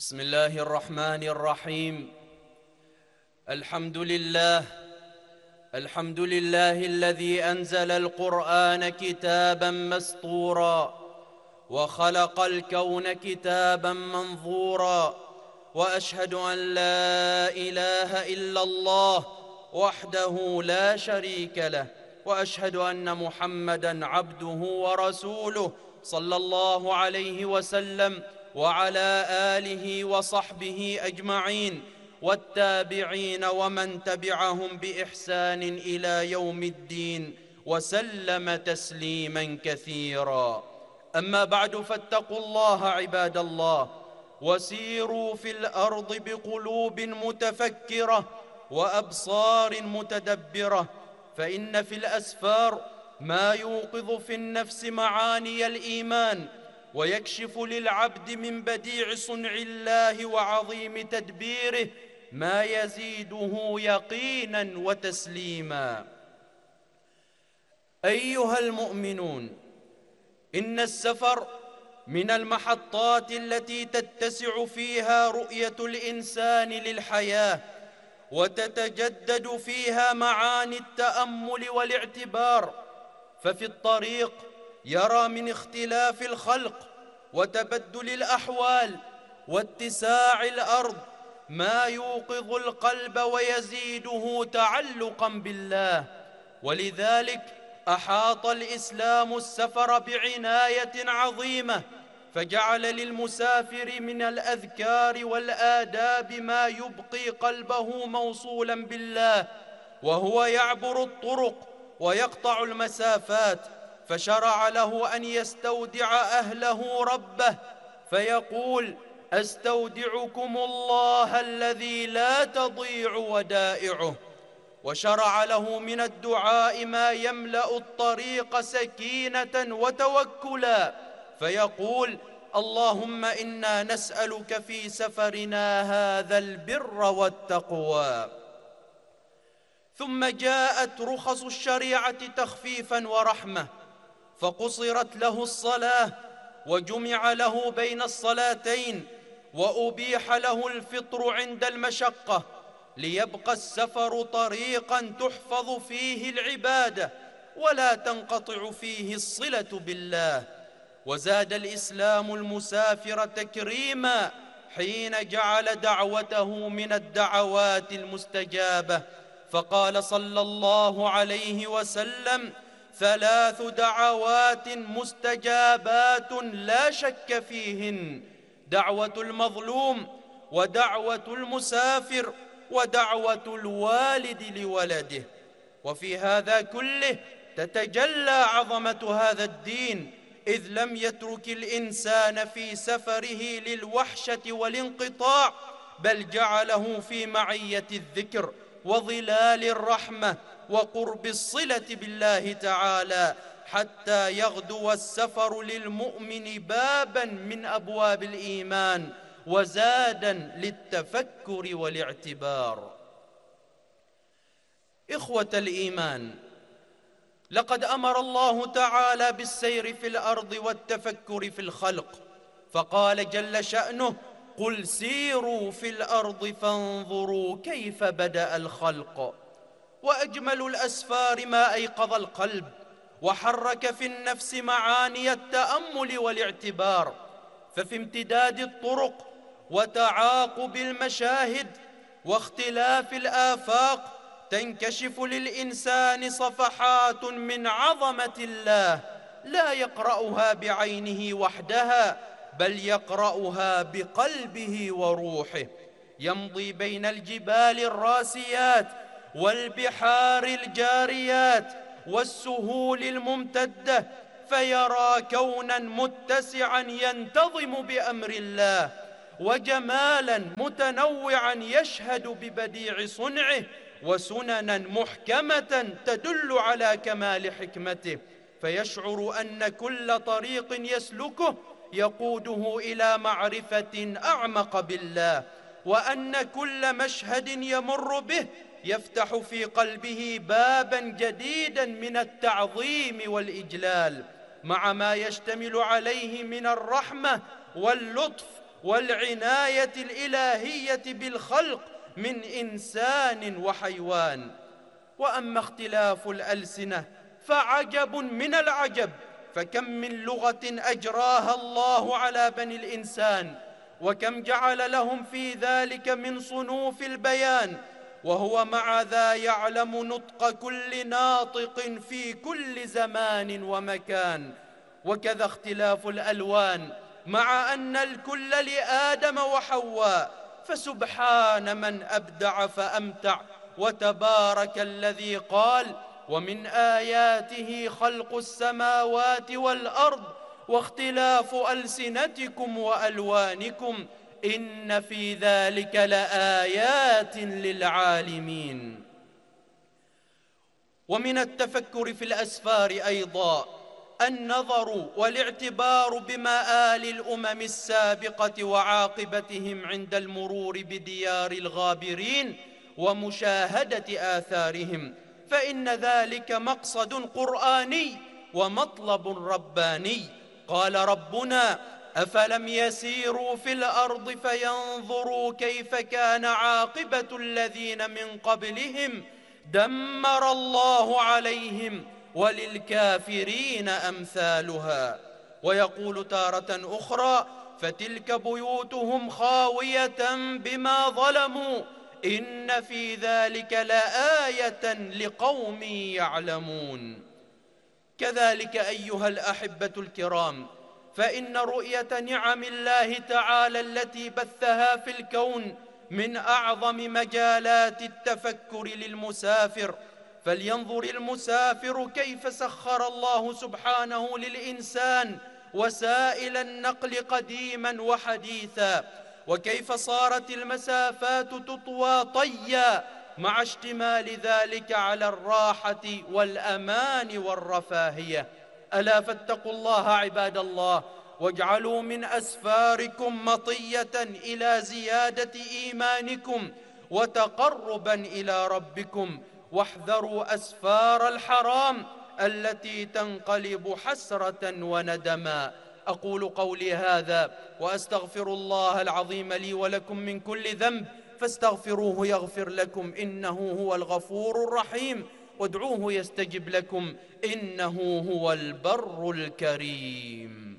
بسم الله الرحمن الرحيم. الحمد لله الذي أنزل القرآن كتابا مسطورا وخلق الكون كتابا منظورا، وأشهد أن لا إله إلا الله وحده لا شريك له، وأشهد أن محمدا عبده ورسوله صلى الله عليه وسلم وعلى آله وصحبه أجمعين والتابعين ومن تبعهم بإحسان إلى يوم الدين، وسلم تسليما كثيرا. أما بعد، فاتقوا الله عباد الله، وسيروا في الأرض بقلوب متفكرة وأبصار متدبرة، فإن في الأسفار ما يوقظ في النفس معاني الإيمان، ويكشف للعبد من بديع صنع الله وعظيم تدبيره ما يزيده يقينا وتسليما. أيها المؤمنون، إن السفر من المحطات التي تتسع فيها رؤية الإنسان للحياة، وتتجدد فيها معاني التأمل والاعتبار، ففي الطريق يرى من اختلاف الخلق وتبدل الأحوال واتساع الأرض ما يوقظ القلب ويزيده تعلقا بالله. ولذلك أحاط الإسلام السفر بعناية عظيمة، فجعل للمسافر من الأذكار والآداب ما يبقي قلبه موصولا بالله وهو يعبر الطرق ويقطع المسافات، فشرع له أن يستودع أهله ربه، فيقول: أستودعكم الله الذي لا تضيع ودائعه. وشرع له من الدعاء ما يملأ الطريق سكينة وتوكلا، فيقول: اللهم إنا نسألك في سفرنا هذا البر والتقوى. ثم جاءت رخص الشريعة تخفيفا ورحمة، فقصرت له الصلاة وجمع له بين الصلاتين، وأبيح له الفطر عند المشقة، ليبقى السفر طريقا تحفظ فيه العبادة ولا تنقطع فيه الصلة بالله. وزاد الإسلام المسافر تكريما حين جعل دعوته من الدعوات المستجابة، فقال صلى الله عليه وسلم: 3 دعوات مستجابات لا شك فيهن: دعوة المظلوم، ودعوة المسافر، ودعوة الوالد لولده. وفي هذا كله تتجلى عظمة هذا الدين، إذ لم يترك الإنسان في سفره للوحشة والانقطاع، بل جعله في معية الذكر وظلال الرحمة وقرب الصلة بالله تعالى، حتى يغدو السفر للمؤمن بابا من أبواب الإيمان وزادا للتفكر والاعتبار. إخوة الإيمان، لقد أمر الله تعالى بالسير في الأرض والتفكر في الخلق، فقال جل شأنه: قل سيروا في الأرض فانظروا كيف بدأ الخلق. وأجمل الأسفار ما أيقظ القلب وحرك في النفس معاني التأمل والاعتبار، ففي امتداد الطرق وتعاقب المشاهد واختلاف الآفاق تنكشف للإنسان صفحات من عظمة الله، لا يقرأها بعينه وحدها، بل يقرأها بقلبه وروحه. يمضي بين الجبال الراسيات والبحار الجاريات والسهول الممتدة، فيرى كونا متسعا ينتظم بأمر الله، وجمالا متنوعا يشهد ببديع صنعه، وسننا محكمة تدل على كمال حكمته، فيشعر أن كل طريق يسلكه يقوده إلى معرفة أعمق بالله، وأن كل مشهد يمر به يفتح في قلبه بابا جديدا من التعظيم والإجلال، مع ما يشتمل عليه من الرحمة واللطف والعناية الإلهية بالخلق من إنسان وحيوان. وأما اختلاف الألسنة فعجب من العجب، فكم من لغة أجراها الله على بني الإنسان، وكم جعل لهم في ذلك من صنوف البيان، وهو مع ذا يعلم نطق كل ناطق في كل زمان ومكان. وكذا اختلاف الألوان، مع أن الكل لآدم وحواء، فسبحان من أبدع فأمتع، وتبارك الذي قال: ومن آياته خلق السماوات والأرض واختلاف ألسنتكم وألوانكم إن في ذلك لآيات للعالمين. ومن التفكر في الأسفار أيضا النظر والاعتبار بمآل الأمم السابقة وعاقبتهم عند المرور بديار الغابرين ومشاهدة آثارهم، فإن ذلك مقصد قرآني ومطلب رباني. قال ربنا: أفلم يسيروا في الأرض فينظروا كيف كان عاقبة الذين من قبلهم دمر الله عليهم وللكافرين أمثالها. ويقول تارة أخرى: فتلك بيوتهم خاوية بما ظلموا إن في ذلك لآية لقوم يعلمون. كذلك أيها الأحبة الكرام، فإن رؤية نعم الله تعالى التي بثها في الكون من أعظم مجالات التفكر للمسافر. فلينظر المسافر كيف سخر الله سبحانه للإنسان وسائل النقل قديما وحديثا، وكيف صارت المسافات تطوى طيا، مع اشتمال ذلك على الراحة والأمان والرفاهية. ألا فاتقوا الله عباد الله، واجعلوا من أسفاركم مطية إلى زيادة إيمانكم وتقربا إلى ربكم، واحذروا أسفار الحرام التي تنقلب حسرة وندما. أقول قولي هذا وأستغفر الله العظيم لي ولكم من كل ذنب، فاستغفروه يغفر لكم إنه هو الغفور الرحيم، وادعوه يستجب لكم إنه هو البر الكريم.